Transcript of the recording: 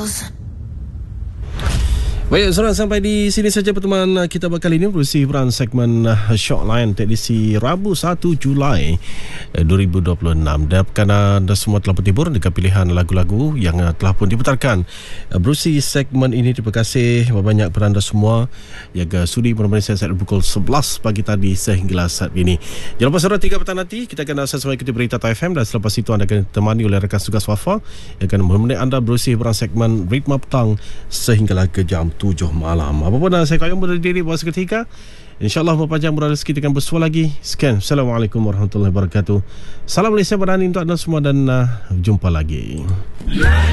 Baik, saudara, sampai di sini saja pertemuan kita kali ini berusi hiburan segmen Shockline edisi Rabu 1 Julai 2026. Dan kerana anda semua telah bertibur dengan pilihan lagu-lagu yang telah pun diputarkan berusi segmen ini, terima kasih banyak kepada anda semua yang sudi menemani saya sejak pukul 11 pagi tadi sehingga saat ini. Jangan lupa saudara, 3 petang nanti kita akan sama ikuti berita TFM, dan selepas itu anda akan ditemani oleh rekan tugas Wafa yang akan menemani anda berusi hiburan segmen Ritma Petang sehinggalah ke jam 7 malam. Apapun saya kayang berdiri buat seketika. InsyaAllah beberapa jam berada kita akan bersua lagi. Sekian. Assalamualaikum warahmatullahi wabarakatuh. Salam Malaysia berani untuk anda semua dan jumpa lagi.